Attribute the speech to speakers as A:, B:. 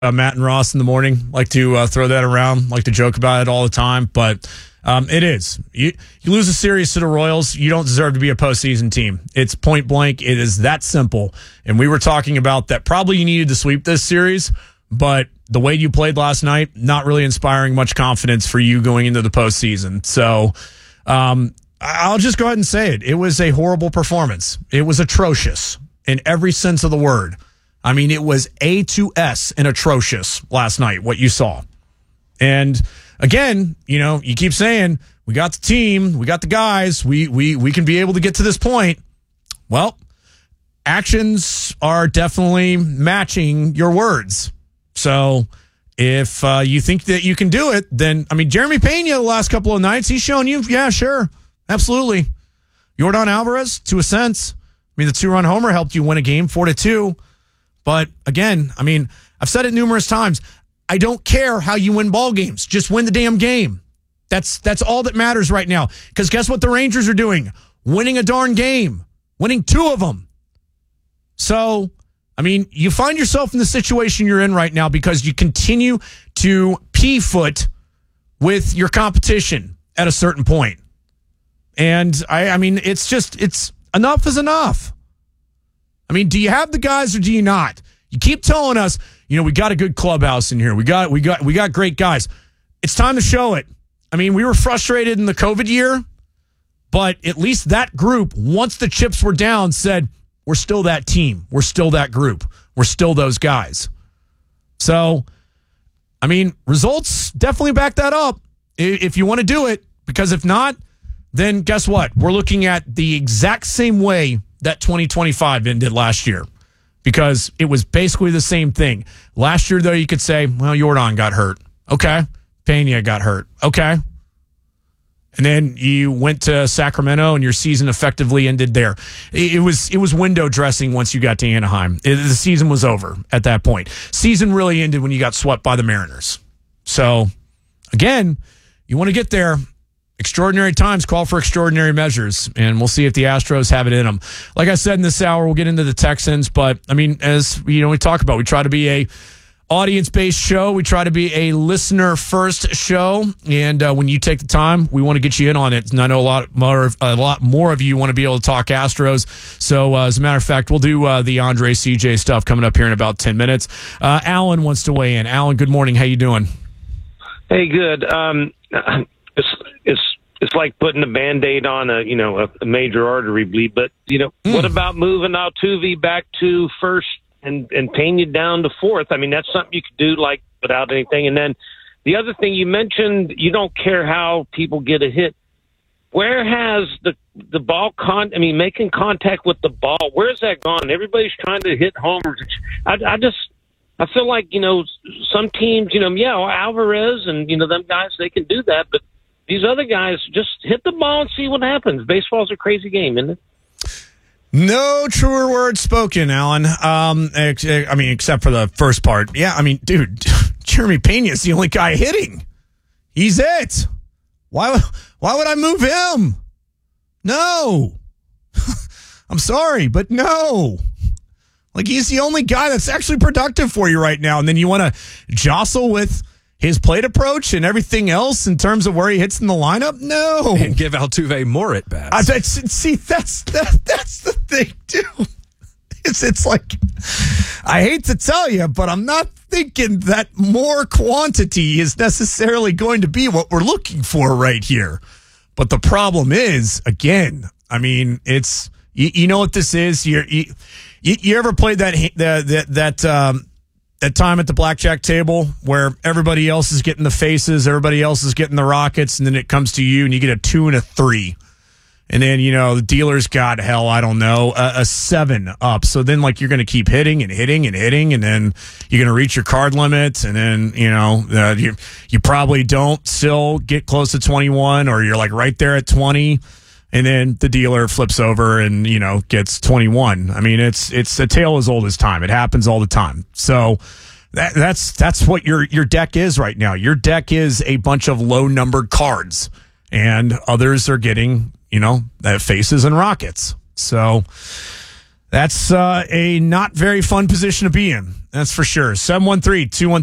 A: Matt and Ross in the morning. Like to throw that around, like to joke about it all the time. But it is. You lose a series to the Royals, you don't deserve to be a postseason team. It's point blank. It is that simple. And we were talking about that probably you needed to sweep this series, but the way you played last night, not really inspiring much confidence for you going into the postseason. So I'll just go ahead and say it. It was a horrible performance. It was atrocious in every sense of the word. I mean, it was A to S and atrocious last night, what you saw. And again, you keep saying, we got the team, we got the guys, we can be able to get to this point. Well, actions are definitely matching your words. So if you think that you can do it, then, Jeremy Pena the last couple of nights, he's shown you, yeah, sure, absolutely. Yordan Alvarez, to a sense. The 2-run homer helped you win a game 4-2. But again, I've said it numerous times. I don't care how you win ball games. Just win the damn game. That's all that matters right now. Because guess what the Rangers are doing? Winning a darn game. Winning 2 of them. So, you find yourself in the situation you're in right now because you continue to pea-foot with your competition at a certain point. And, it's enough is enough. Do you have the guys or do you not? You keep telling us, we got a good clubhouse in here. We got great guys. It's time to show it. We were frustrated in the COVID year, but at least that group, once the chips were down, said, we're still that team. We're still that group. We're still those guys. So, results definitely back that up if you want to do it, because if not, then guess what? We're looking at the exact same way that 2025 ended last year, because it was basically the same thing. Last year, though, you could say, well, Yordan got hurt. Okay. Pena got hurt. Okay. And then you went to Sacramento and your season effectively ended there. It was window dressing once you got to Anaheim. The season was over at that point. Season really ended when you got swept by the Mariners. So, again, you want to get there. Extraordinary times call for extraordinary measures, and we'll see if the Astros have it in them. Like I said in this hour, we'll get into the Texans, but, as we talk about, we try to be a audience-based show. We try to be a listener-first show, and when you take the time, we want to get you in on it. And I know a lot more of you want to be able to talk Astros, so as a matter of fact, we'll do the Andre CJ stuff coming up here in about 10 minutes. Alan wants to weigh in. Alan, good morning. How you doing?
B: Hey, good. It's like putting a Band-Aid on a major artery bleed. But, what about moving Altuve back to first and Pena down to fourth? That's something you could do, like, without anything. And then the other thing you mentioned, you don't care how people get a hit. Where has the ball making contact with the ball, where's that gone? Everybody's trying to hit homers. I feel like, some teams, Alvarez and, them guys, they can do that, but these other guys, just hit the ball and see what happens. Baseball's a crazy game, isn't it?
A: No truer words spoken, Alan. Except for the first part. Yeah, dude, Jeremy Pena is the only guy hitting. He's it. Why would I move him? No. I'm sorry, but no. Like, he's the only guy that's actually productive for you right now. And then you want to jostle with his plate approach and everything else in terms of where he hits in the lineup? No.
C: And give Altuve more at bats.
A: See, that's the thing, too. It's like, I hate to tell you, but I'm not thinking that more quantity is necessarily going to be what we're looking for right here. But the problem is, again, it's, you know what this is? You ever played that time at the blackjack table where everybody else is getting the faces, everybody else is getting the rockets, and then it comes to you and you get a 2 and a 3. And then, the dealer's got, a 7 up. So then, you're going to keep hitting and hitting and hitting, and then you're going to reach your card limit, and then, you probably don't still get close to 21, or you're, right there at 20. And then the dealer flips over and, gets 21. It's a tale as old as time. It happens all the time. So that's what your deck is right now. Your deck is a bunch of low numbered cards, and others are getting, faces and rockets. So That's a not very fun position to be in. That's for sure. 713-213